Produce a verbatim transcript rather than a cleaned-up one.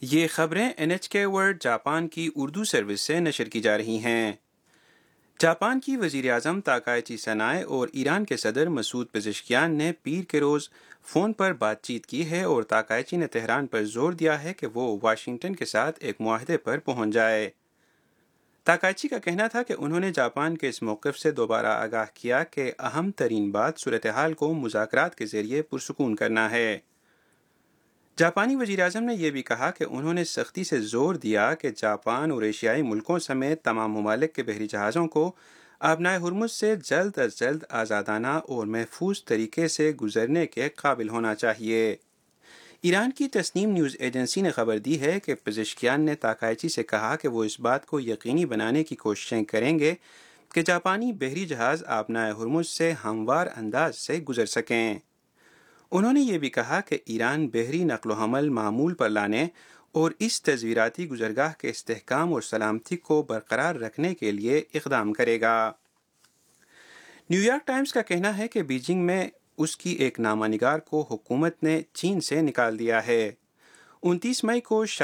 یہ خبریں N H کے ورلڈ جاپان کی اردو سروس سے نشر کی جا رہی ہیں۔ جاپان کی وزیر اعظم تاکائچی سنائے اور ایران کے صدر مسعود پزشکیان نے پیر کے روز فون پر بات چیت کی ہے اور تاکائچی نے تہران پر زور دیا ہے کہ وہ واشنگٹن کے ساتھ ایک معاہدے پر پہنچ جائے۔ تاکائچی کا کہنا تھا کہ انہوں نے جاپان کے اس موقف سے دوبارہ آگاہ کیا کہ اہم ترین بات صورتحال کو مذاکرات کے ذریعے پرسکون کرنا ہے۔ جاپانی وزیر اعظم نے یہ بھی کہا کہ انہوں نے سختی سے زور دیا کہ جاپان اور ایشیائی ملکوں سمیت تمام ممالک کے بحری جہازوں کو آبنائے ہرمز سے جلد از جلد آزادانہ اور محفوظ طریقے سے گزرنے کے قابل ہونا چاہیے۔ ایران کی تسنیم نیوز ایجنسی نے خبر دی ہے کہ پزشکیان نے تاکائچی سے کہا کہ وہ اس بات کو یقینی بنانے کی کوششیں کریں گے کہ جاپانی بحری جہاز آبنائے ہرمز سے ہموار انداز سے گزر سکیں۔ انہوں نے یہ بھی کہا کہ ایران بحری نقل و حمل معمول پر لانے اور اس تزویراتی گزرگاہ کے استحکام اور سلامتی کو برقرار رکھنے کے لیے اقدام کرے گا۔ نیو یارک ٹائمز کا کہنا ہے کہ بیجنگ میں اس کی ایک نامہ نگار کو حکومت نے چین سے نکال دیا ہے۔ انتیس مئی کو